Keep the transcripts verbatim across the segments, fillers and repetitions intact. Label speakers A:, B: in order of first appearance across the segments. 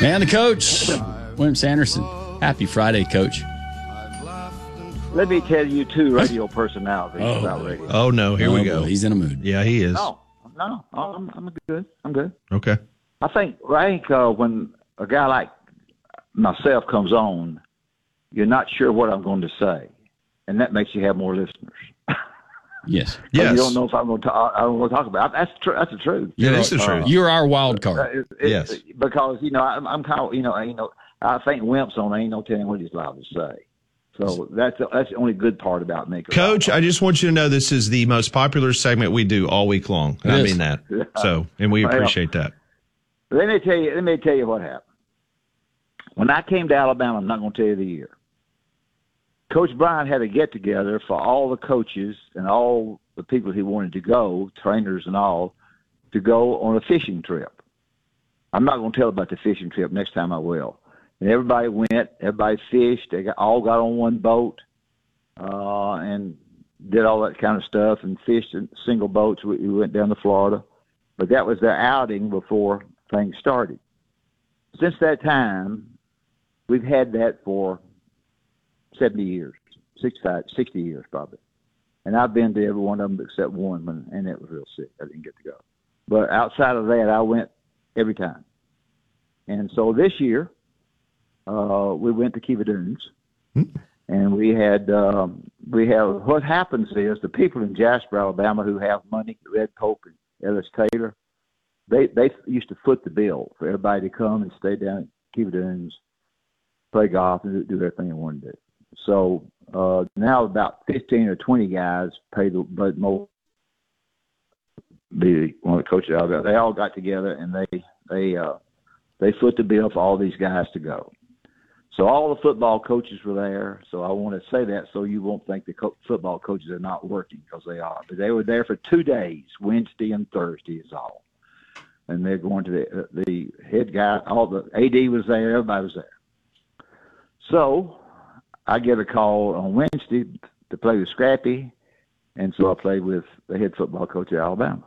A: And the coach, William Sanderson. Happy Friday, Coach.
B: Let me tell you two radio personalities
A: Oh,
B: about radio.
C: Oh, no. Here
A: oh,
C: we go.
A: Boy, he's in a mood.
C: Yeah, he is.
B: No, no, I'm, I'm good. I'm good.
C: Okay.
B: I think, I think uh, when a guy like myself comes on, you're not sure what I'm going to say, and that makes you have more listeners.
A: Yes.
C: Yes.
B: You don't know if I'm going to talk, I don't want to talk about it. That's true. That's the truth.
C: Yeah, that's the truth.
A: You're our wild card.
B: Uh, it, it,
C: Yes.
B: Because you know I'm, I'm kind of you know you know I think Wimp's on. Ain't no telling what he's allowed to say. So that's the, that's the only good part about me.
C: Coach, I just want you to know this is the most popular segment we do all week long. And I
A: It
C: mean
A: is.
C: that. So, and we
B: Well,
C: appreciate that.
B: Let me tell you. Let me tell you what happened. When I came to Alabama, I'm not going to tell you the year. Coach Bryant had a get together for all the coaches and all the people he wanted to go, trainers and all, to go on a fishing trip. I'm not going to tell about the fishing trip. Next time I will. And everybody went. Everybody fished. They got, all got on one boat uh, and did all that kind of stuff and fished in single boats. We, we went down to Florida. But that was their outing before things started. Since that time, we've had that for seventy years, sixty-five, sixty years probably. And I've been to every one of them except one, when, and it was real sick. I didn't get to go. But outside of that, I went every time. And so this year, uh, we went to Kiva Dunes.
C: Hmm.
B: And we had, um, we have, what happens is the people in Jasper, Alabama who have money, Red Pope and Ellis Taylor, they, they used to foot the bill for everybody to come and stay down at Kiva Dunes, play golf, and do, do everything they wanted to do. So uh, now about fifteen or twenty guys pay the but more. Be one of the coaches out there. They all got together and they they uh, they foot the bill for all these guys to go. So all the football coaches were there. So I want to say that so you won't think the co- football coaches are not working, because they are. But they were there for two days, Wednesday and Thursday is all. And they're going to the the head guy. All the A D was there. Everybody was there. So I get a call on Wednesday to play with Scrappy, and so I played with the head football coach at Alabama,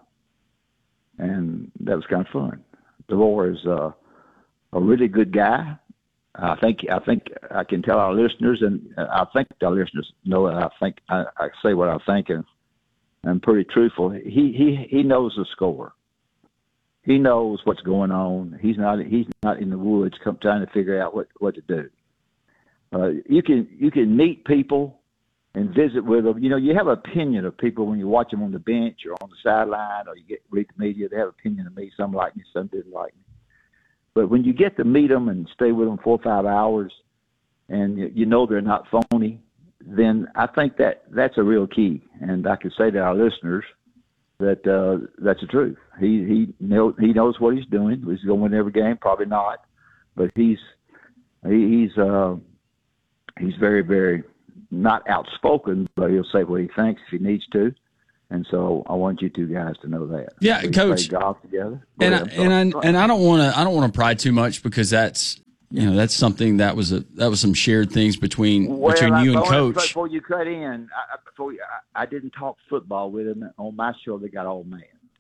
B: and that was kind of fun. DeVore is uh, a really good guy. I think I think I can tell our listeners, and I think our listeners know that I think I, I say what I think, and I'm pretty truthful. He he he knows the score. He knows what's going on. He's not he's not in the woods come trying to figure out what, what to do. Uh, you can you can meet people and visit with them. You know, you have an opinion of people when you watch them on the bench or on the sideline, or you get read the media. They have an opinion of me. Some like me, some didn't like me. But when you get to meet them and stay with them four or five hours, and you, you know they're not phony, then I think that that's a real key. And I can say to our listeners that uh, that's the truth. He he know, he knows what he's doing. He's going to win every game, probably not, but he's he, he's. Uh, He's very, very not outspoken, but he'll say what he thinks if he needs to. And so I want you two guys to know that.
A: Yeah,
B: we
A: Coach.
B: Play golf together. Go
A: And I,
B: ahead, I'm
A: and
B: sorry.
A: I and I don't want to I don't want to pry too much, because that's you know that's something that was a that was some shared things between
B: well,
A: between
B: I,
A: you and
B: I,
A: Coach.
B: Before you cut in, I, before you, I, I didn't talk football with him on my show. They got old man.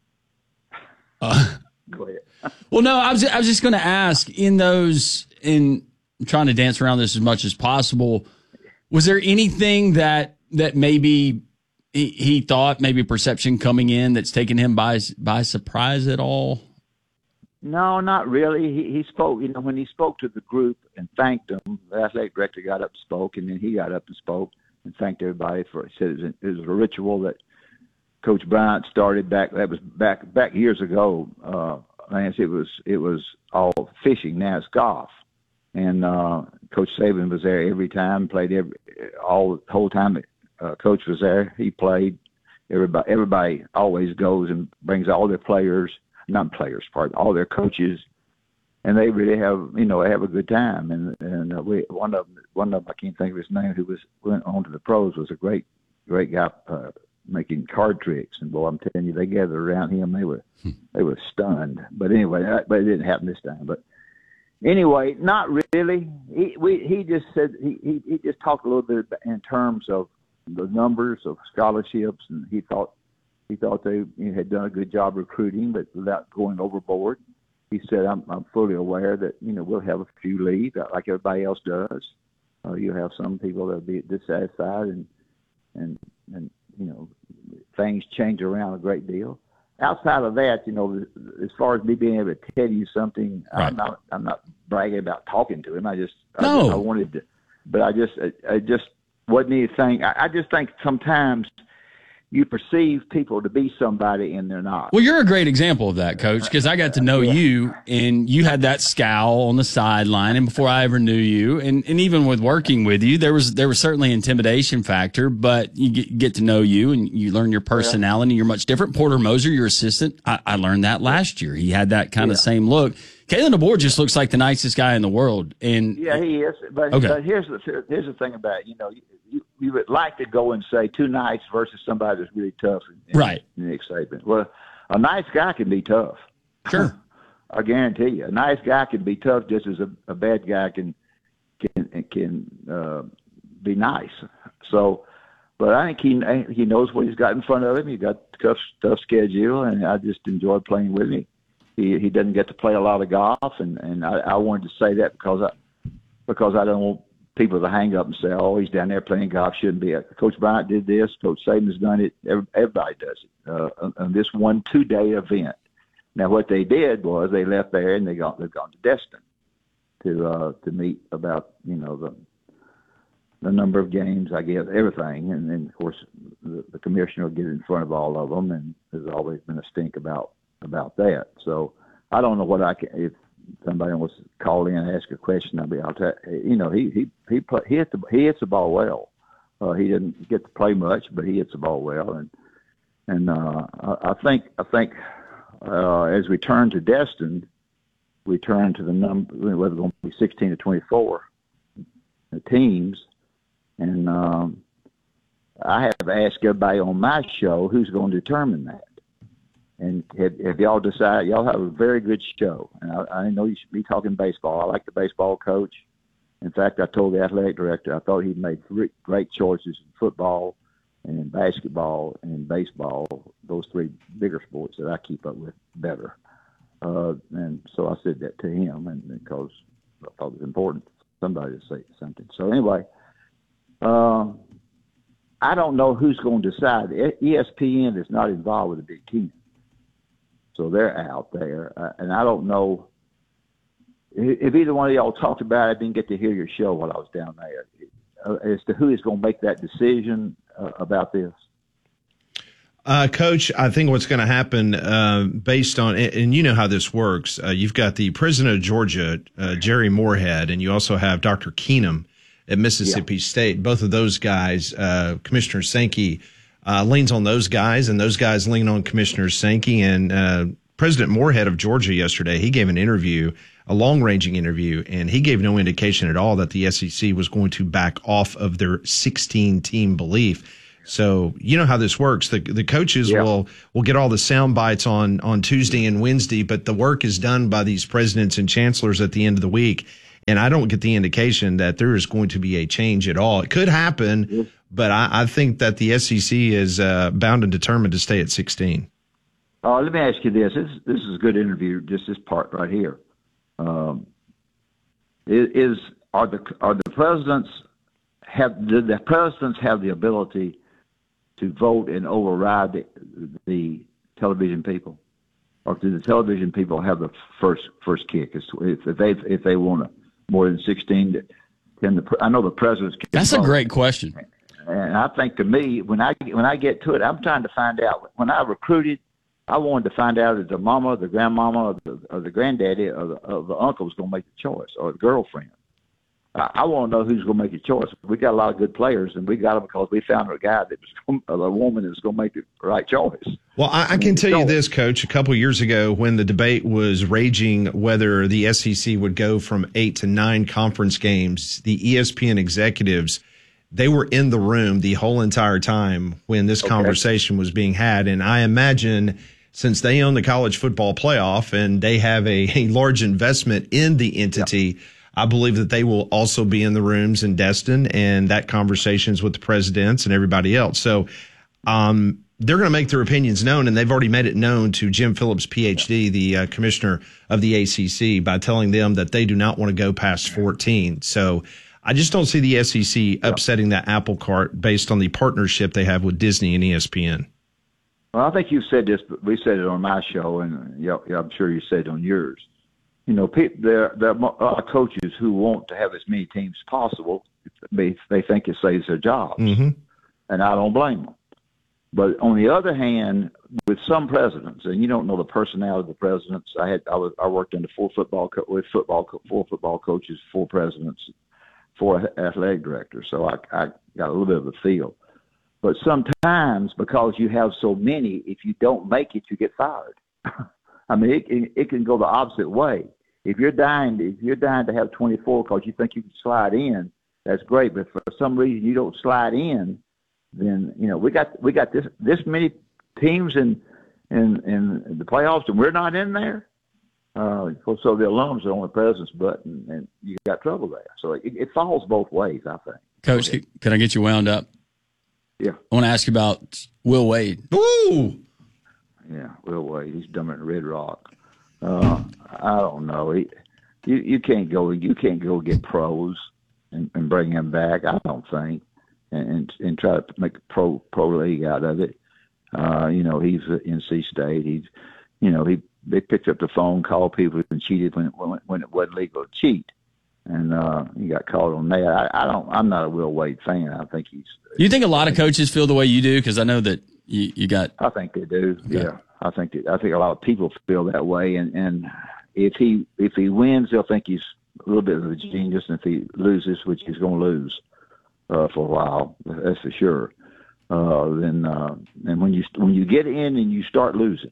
A: Uh,
B: Go ahead.
A: well, no, I was I was just going to ask, in those in trying to dance around this as much as possible, was there anything that that maybe he, he thought, maybe perception coming in, that's taken him by by surprise at all?
B: No, not really. He, he spoke, you know, when he spoke to the group and thanked them, the athletic director got up and spoke, and then he got up and spoke and thanked everybody for it. He said it was, a, it was a ritual that Coach Bryant started back, that was back back years ago. Uh, I guess it was, it was all fishing. Now it's golf. And uh, Coach Saban was there every time, played every, all the whole time uh, Coach was there. He played. Everybody, everybody always goes and brings all their players, not players, pardon, all their coaches, and they really have, you know, have a good time. And and uh, we one of them, one of them, I can't think of his name, who was went on to the pros, was a great, great guy uh, making card tricks. And boy, I'm telling you, they gathered around him. They were hmm. they were stunned. But anyway, that, but it didn't happen this time. But anyway, not really. He we he just said he, he he just talked a little bit in terms of the numbers of scholarships, and he thought he thought they you know, had done a good job recruiting, but without going overboard. he said, I'm, I'm fully aware that, you know, we'll have a few leave like everybody else does. Uh, you'll have some people that'll be dissatisfied and, and, and, you know, things change around a great deal. Outside of that, you know, as far as me being able to tell you something, right. I'm not, I'm not bragging about talking to him. I just,
A: no.
B: I, just, I wanted to, but I just, I, I just wasn't anything. I, I just think sometimes you perceive people to be somebody and they're not.
A: Well, you're a great example of that, Coach, because I got to know yeah. you, and you had that scowl on the sideline, and before I ever knew you, and, and even with working with you, there was there was certainly an intimidation factor, but you get, get to know you, and you learn your personality. Yeah. You're much different. Porter Moser, your assistant, I, I learned that last year. He had that kind yeah. of same look. Kalen DeBoer just looks like the nicest guy in the world. And
B: yeah, he is. But, okay. but here's the here's the thing about it. You know, you, you would like to go and say two nice versus somebody that's really tough. And,
A: right.
B: And Nick Saban. Well, a nice guy can be tough.
A: Sure.
B: I guarantee you, a nice guy can be tough just as a, a bad guy can can can uh, be nice. So, but I think he he knows what he's got in front of him. He got a tough tough schedule, and I just enjoy playing with him. He he doesn't get to play a lot of golf, and, and I, I wanted to say that because I because I don't want people to hang up and say, oh, he's down there playing golf, shouldn't be. Coach Bryant did this. Coach Saban's done it. Everybody does it uh, on, on this one two-day event. Now, what they did was they left there and they got they've gone to Destin to uh, to meet about you know the the number of games, I guess, everything, and then of course the, the commissioner will get in front of all of them, and there's always been a stink about. about that. So I don't know what I can, if somebody wants to call in and ask a question, I'll be, I'll tell you know, he, he, he, play, he hits the, he hits the ball well. Uh, he didn't get to play much, but he hits the ball well. And, and, uh, I, I think, I think, uh, as we turn to Destin, we turn to the number, whether it's going to be sixteen to twenty-four teams. And, um, I have asked everybody on my show who's going to determine that. And have, have y'all decided? Y'all have a very good show, and I, I know you should be talking baseball. I like the baseball coach. In fact, I told the athletic director I thought he'd made three great choices in football, and in basketball, and in baseball. Those three bigger sports that I keep up with better. Uh, and so I said that to him, and because I thought it was important for somebody to say something. So anyway, um, I don't know who's going to decide. E S P N is not involved with the Big Ten. So they're out there, uh, and I don't know if either one of y'all talked about it. I didn't get to hear your show while I was down there uh, as to who is going to make that decision uh, about this.
C: Uh, Coach, I think what's going to happen uh, based on, and you know how this works, uh, you've got the president of Georgia, uh, Jerry Moorhead, and you also have Doctor Keenum at Mississippi yeah. State. Both of those guys, uh, Commissioner Sankey, Uh, leans on those guys, and those guys lean on Commissioner Sankey. And uh, President Moorhead of Georgia yesterday, he gave an interview, a long-ranging interview, and he gave no indication at all that the S E C was going to back off of their sixteen-team belief. So you know how this works. The the coaches yeah. will will get all the sound bites on on Tuesday and Wednesday, but the work is done by these presidents and chancellors at the end of the week. And I don't get the indication that there is going to be a change at all. It could happen. Yeah. But I, I think that the S E C is uh, bound and determined to stay at sixteen.
B: Uh, let me ask you this. This, this is a good interview, just this part right here. Um, is are the are the presidents have did the presidents have the ability to vote and override the, the television people, or do the television people have the first first kick? If, if they if they want to more than sixteen, can the I know the presidents can
A: That's vote. A great question.
B: And I think to me, when I when I get to it, I'm trying to find out. When I recruited, I wanted to find out if the mama, the grandmama, or the, or the granddaddy, or the, or the uncle was going to make the choice, or the girlfriend. I, I want to know who's going to make the choice. We got a lot of good players, and we got them because we found a guy that was going, a woman that was going to make the right choice.
C: Well, I, I can tell you this, Coach. A couple of years ago, when the debate was raging whether the S E C would go from eight to nine conference games, the E S P N executives, they were in the room the whole entire time when this okay. conversation was being had. And I imagine since they own the college football playoff and they have a, a large investment in the entity, yep. I believe that they will also be in the rooms in Destin, and that conversations with the presidents and everybody else. So, um, they're going to make their opinions known, and they've already made it known to Jim Phillips, P H D, the uh, commissioner of the A C C, by telling them that they do not want to go past fourteen. So I just don't see the S E C upsetting that apple cart based on the partnership they have with Disney and E S P N.
B: Well, I think you said this, but we said it on my show, and yeah, I'm sure you said it on yours. You know, people, there, there are coaches who want to have as many teams as possible. They, they think it saves their jobs,
C: mm-hmm.
B: and I don't blame them. But on the other hand, with some presidents, and you don't know the personality of the presidents. I had I was I worked under four football co- with football four football coaches, four presidents, four athletic directors. So I I got a little bit of a feel. But sometimes, because you have so many, if you don't make it, you get fired. I mean, it can it can go the opposite way. If you're dying, if you're dying to have twenty-four because you think you can slide in, that's great. But for some reason you don't slide in, then you know we got we got this this many teams in in in the playoffs and we're not in there. Uh, so the alums are on the president's butt, and, and you got trouble there. So it, it falls both ways, I think.
A: Coach, can I get you wound up?
B: Yeah.
A: I want to ask you about Will Wade.
C: Ooh.
B: Yeah, Will Wade. He's dumber than Red Rock. Uh, I don't know. He, you you can't go you can't go get pros and, and bring him back. I don't think, and and, and try to make a pro pro league out of it. Uh, you know, he's at N C State. He's, you know, he they picked up the phone, called people and cheated when it, when, when it wasn't legal to cheat, and uh, he got caught on that. I, I don't. I'm not a Will Wade fan. I think he's.
A: You think a lot of coaches feel the way you do? Because I know that you, you got.
B: I think they do.
A: Okay.
B: Yeah, I think that, I think a lot of people feel that way, and, and if he if he wins, they'll think he's a little bit of a genius, and if he loses, which he's going to lose uh, for a while, that's for sure. Uh, then uh, and when you when you get in and you start losing,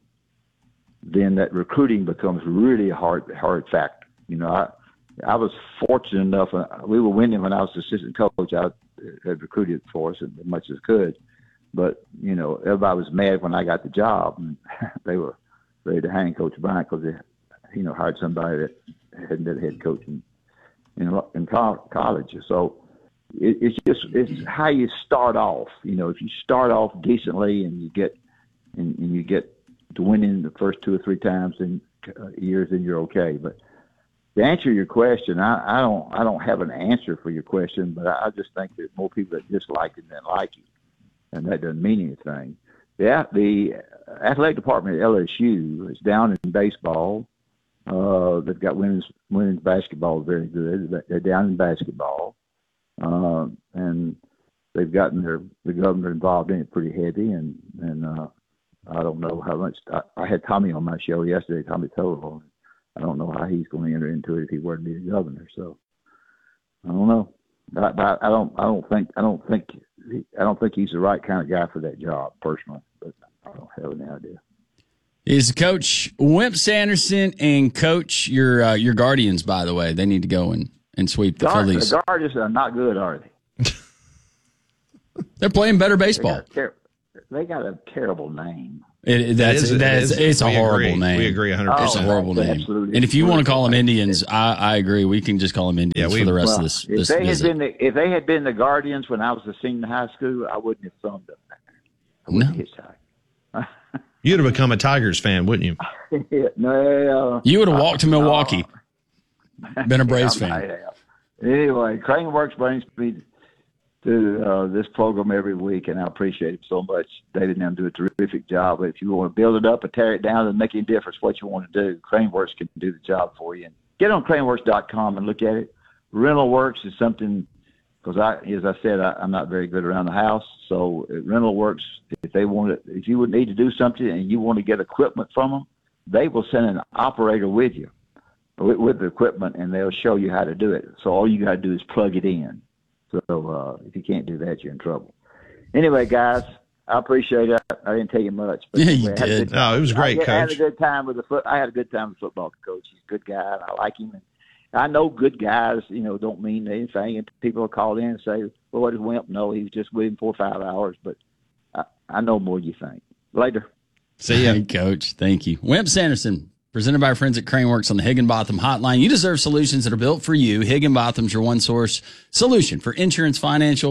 B: then that recruiting becomes really a hard hard factor. You know, I I was fortunate enough. Uh, we were winning when I was assistant coach. I had recruited for us as much as could, but you know, everybody was mad when I got the job, and they were ready to hang Coach Bryant because they, you know, hired somebody that hadn't been head coach in in, in college. So. It's just it's how you start off. You know, if you start off decently and you get and, and you get to winning the first two or three times in uh, years, then you're okay. But to answer your question, I, I don't I don't have an answer for your question, but I, I just think there's more people that dislike it than like it, and that doesn't mean anything. The the athletic department at L S U is down in baseball. Uh, they've got women's women's basketball very good. They're down in basketball. Uh, and they've gotten their the governor involved in it pretty heavy, and and uh, I don't know how much. I, I had Tommy on my show yesterday, Tommy Total. I don't know how he's going to enter into it if he were to be the governor. So I don't know. I, I, I don't. I don't think. I don't think. I don't think he's the right kind of guy for that job, personally. But I don't have any idea.
A: Is Coach Wimp Sanderson and Coach your uh, your Guardians? By the way, they need to go and. And sweep the
B: Guard,
A: Phillies.
B: The Guardians are not good, are they?
A: They're playing better baseball.
B: They got a, ter- they got a terrible name.
A: It, it, that's
C: it is,
A: that's
C: it is.
A: it's a
C: we
A: horrible
C: agree.
A: name.
C: We agree one hundred percent.
A: It's a horrible
B: Oh,
A: name.
B: absolutely.
A: And if you want to call them Indians, I, I agree. We can just call them Indians
C: Yeah, we-
A: for the rest
B: Well,
A: of this.
B: if
A: this
B: they had
A: visit.
B: been the, if they had been the Guardians when I was a senior in high school, I wouldn't have thumbed them. I wouldn't
A: No.
B: hitchhike.
C: You'd have become a Tigers fan, wouldn't you?
B: no,
A: You would have walked to Milwaukee. Been a Braves
B: I might
A: fan.
B: have. Anyway, Crane Works brings me to uh, this program every week, and I appreciate it so much. David and them do a terrific job. If you want to build it up or tear it down, doesn't make any difference what you want to do. Crane Works can do the job for you. And get on crane works dot com and look at it. Rental Works is something, because I, as I said, I, I'm not very good around the house. So at Rental Works, if they want it, if you would need to do something and you want to get equipment from them, they will send an operator with you. With, with the equipment, and they'll show you how to do it. So all you got to do is plug it in. So uh, if you can't do that, you're in trouble. Anyway, guys, I appreciate it. I didn't tell you much, but
A: Yeah, you
B: I had a
A: did.
B: good
C: No,
B: time.
C: it was great,
B: I, I had
C: Coach.
B: a good time with the foot. I had a good time with the football coach. He's a good guy, and I like him. And I know good guys, you know, don't mean anything. And people will call in and say, "Well, what did Wimp know? He was just with him for five hours." But I, I know more than you think. Later.
C: See ya.
A: Hey, Coach. Thank you. Wimp Sanderson, presented by our friends at Craneworks on the Higginbotham Hotline. You deserve solutions that are built for you. Higginbotham's your one source solution for insurance, financial,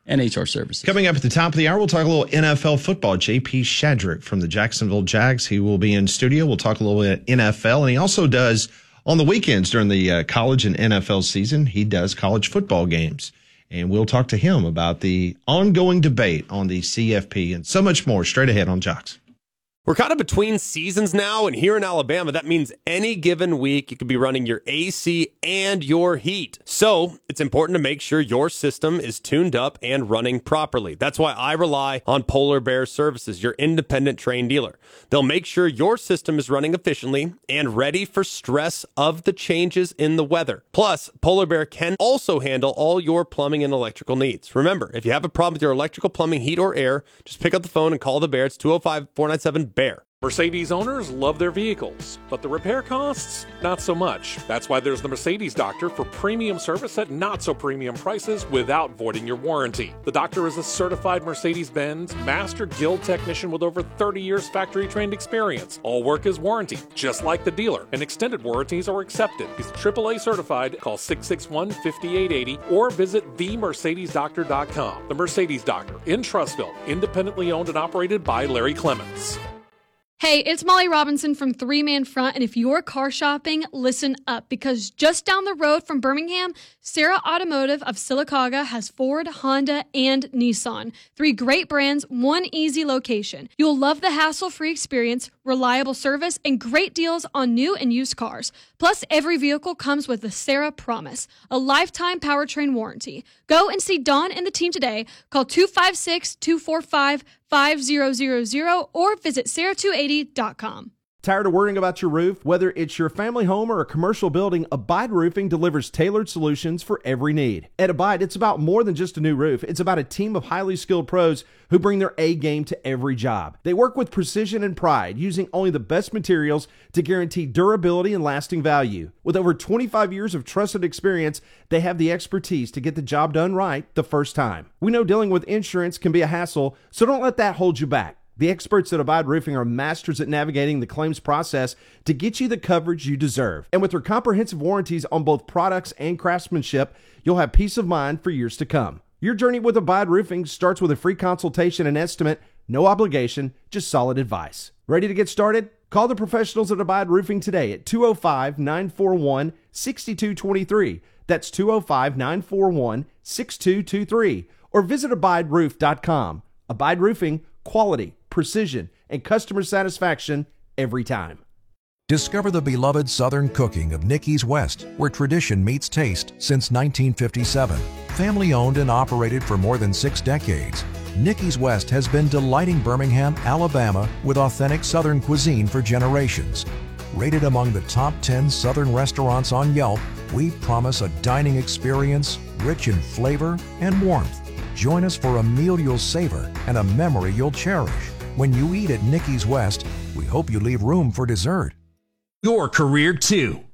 A: and H R Services.
C: Coming up at the top of the hour, we'll talk a little N F L football. J P Shadrick from the Jacksonville Jags. He will be in studio. We'll talk a little bit N F L, and he also does on the weekends during the uh, college and N F L season. He does college football games, and we'll talk to him about the ongoing debate on the C F P and so much more straight ahead on Jocks.
D: We're kind of between seasons now, and here in Alabama, that means any given week you could be running your A C and your heat. So it's important to make sure your system is tuned up and running properly. That's why I rely on Polar Bear Services, your independent Trane dealer. They'll make sure your system is running efficiently and ready for stress of the changes in the weather. Plus, Polar Bear can also handle all your plumbing and electrical needs. Remember, if you have a problem with your electrical, plumbing, heat, or air, just pick up the phone and call the Bear. It's two oh five, four nine seven, B E A R.
E: Mercedes owners love their vehicles, but the repair costs, not so much. That's why there's the Mercedes Doctor for premium service at not so premium prices without voiding your warranty. The Doctor is a certified Mercedes-Benz Master Guild technician with over thirty years factory trained experience. All work is warranty, just like the dealer, and extended warranties are accepted. He's triple A certified. Call six six one, five eight eight zero or visit the mercedes doctor dot com. The Mercedes Doctor in Trussville, independently owned and operated by Larry Clements.
F: Hey, it's Molly Robinson from Three Man Front, and if you're car shopping, listen up, because just down the road from Birmingham, Sarah Automotive of Sylacauga has Ford, Honda, and Nissan. Three great brands, one easy location. You'll love the hassle-free experience, reliable service, and great deals on new and used cars. Plus, every vehicle comes with the Sarah Promise, a lifetime powertrain warranty. Go and see Dawn and the team today. Call two five six, two four five, five zero zero zero or visit sarah two eighty dot com.
G: Tired of worrying about your roof? Whether it's your family home or a commercial building, Abide Roofing delivers tailored solutions for every need. At Abide, it's about more than just a new roof. It's about a team of highly skilled pros who bring their A game to every job. They work with precision and pride, using only the best materials to guarantee durability and lasting value. With over twenty-five years of trusted experience, they have the expertise to get the job done right the first time. We know dealing with insurance can be a hassle, so don't let that hold you back. The experts at Abide Roofing are masters at navigating the claims process to get you the coverage you deserve. And with their comprehensive warranties on both products and craftsmanship, you'll have peace of mind for years to come. Your journey with Abide Roofing starts with a free consultation and estimate, no obligation, just solid advice. Ready to get started? Call the professionals at Abide Roofing today at two oh five, nine four one, six two two three. That's two oh five, nine four one, six two two three. Or visit abide roof dot com. Abide Roofing, quality, precision, and customer satisfaction every time.
H: Discover the beloved Southern cooking of Nicky's West, where tradition meets taste since nineteen fifty-seven. Family owned and operated for more than six decades, Nicky's West has been delighting Birmingham, Alabama with authentic Southern cuisine for generations. Rated among the top ten Southern restaurants on Yelp, we promise a dining experience rich in flavor and warmth. Join us for a meal you'll savor and a memory you'll cherish. When you eat at Nicky's West, we hope you leave room for dessert.
I: Your career too.